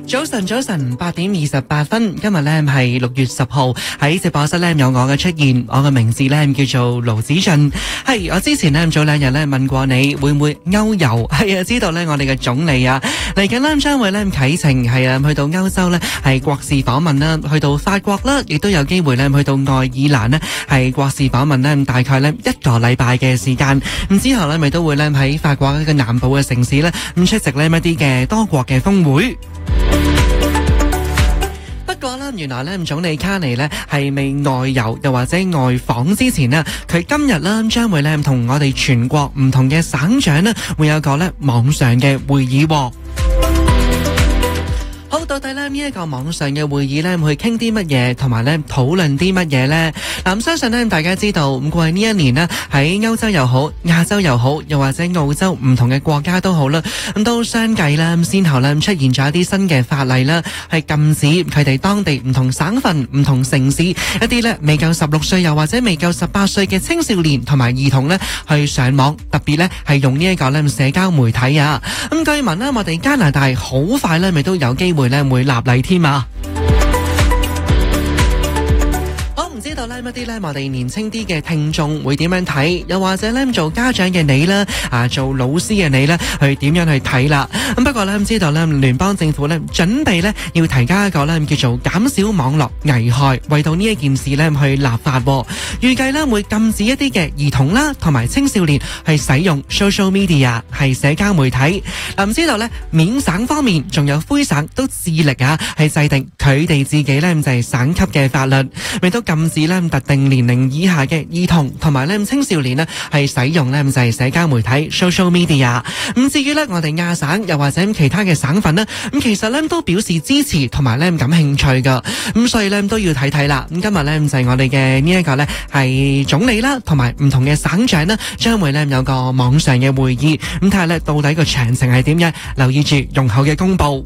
早晨，8:28，今日咧係6月10號，喺直播室咧有我嘅出現，我嘅名字咧叫做盧子俊。係我之前咧早2日咧問過你會唔會歐遊，係啊，知道咧我哋嘅總理啊嚟緊咧將會咧啟程係啊去到歐洲咧係國事訪問啦，去到法國啦，亦都有機會咧去到愛爾蘭咧係國事訪問咧，大概咧1個禮拜嘅時間。咁之後咧咪都會咧喺法國一個南部嘅城市咧咁出席呢一啲嘅多國嘅峰會。不過咧，原來咧總理卡尼咧係未外遊又或者外訪之前呢，佢今日咧將會咧同我哋全國唔同嘅省長呢會有個咧網上嘅會議。好，到底咧呢一個網上嘅會議咧會傾啲乜嘢，同埋咧討論啲乜嘢呢？咁相信咧大家知道，過去呢一年呢，喺歐洲又好、亞洲又好，又或者澳洲唔同嘅國家都好啦，咁都相繼啦，先後咧出現咗一啲新嘅法例啦，係禁止佢哋當地唔同省份、唔同城市一啲咧未夠16歲又或者未夠18歲嘅青少年同埋兒童咧去上網，特別咧係用呢一個咧社交媒體啊。咁據聞咧，我哋加拿大好快咧，咪都有機會咧會立例添啊！唔知道咧乜啲咧我哋年輕啲嘅聽眾會點樣睇，又或者咧做家長嘅你啦，做老師嘅你咧去點樣去睇啦？咁不過咧知道咧聯邦政府咧準備咧要提交一個咧叫做減少網絡危害，為到呢一件事咧去立法，預計咧會禁止一啲嘅兒童啦同埋青少年去使用 social media 係社交媒體。唔知道咧緬省方面仲有魁省都致力係制定佢哋自己咧就係省級嘅法律，亦都禁止咧特定年齡以下嘅兒童同埋咧青少年咧係使用咧就係社交媒體 social media。咁至於咧我哋亞省又或者其他嘅省份咧，咁其實咧都表示支持同埋咧感興趣噶。咁所以咧都要睇睇啦。咁今日咧就係我哋嘅呢一個咧係總理啦，同埋唔同嘅省長啦，將會咧有個網上嘅會議，咁睇下咧到底個詳情係點樣，留意住容後嘅公布。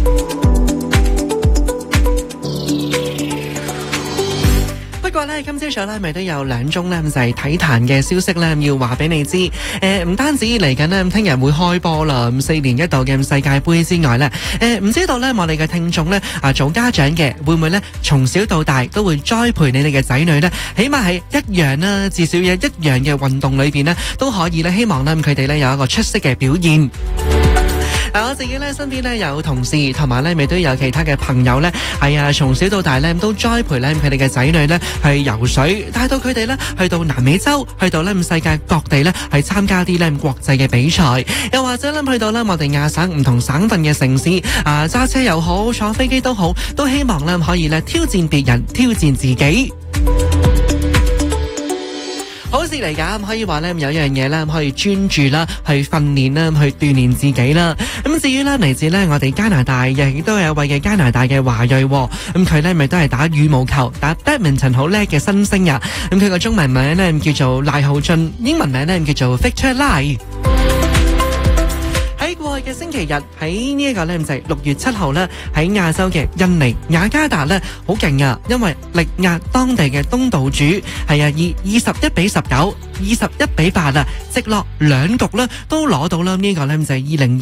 不過咧，今朝早咧咪都有2宗咧就係體壇嘅消息咧，要話俾你知。唔單止嚟緊咧，聽日會開波啦，4年一度嘅世界盃之外咧，唔知道咧我哋嘅聽眾咧做家長嘅會唔會咧從小到大都會栽培你哋嘅仔女咧，起碼係一樣啦，至少有一樣嘅運動裏邊咧都可以咧，希望咧佢哋咧有一個出色嘅表現。我自己咧身邊咧有同事，同埋咧咪都有其他嘅朋友咧，係啊，從小到大咧都栽培咧佢哋嘅仔女咧去游水，帶到佢哋咧去到南美洲，去到咧世界各地咧去參加啲咧國際嘅比賽，又或者咧去到咧我哋亞省唔同省份嘅城市，揸車又好，坐飛機都好，都希望咧可以咧挑戰別人，挑戰自己。好事嚟㗎，可以話咧有一樣嘢咧可以專注啦，去訓練啦，去鍛鍊自己啦。咁至於咧嚟自咧我哋加拿大嘅，亦都有位嘅加拿大嘅華裔，咁佢咧咪都係打羽毛球、打 badminton 好叻嘅新星啊。咁佢個中文名咧叫做賴浩俊，英文名咧叫做 Victor Lai。喺過去嘅星期日，喺呢一個咧就係6月7號咧，喺亞洲嘅印尼雅加達咧好勁啊，因為力壓當地嘅東道主，係啊，以21-19、21-8啊，直落2局咧都攞到啦呢個咧就係2022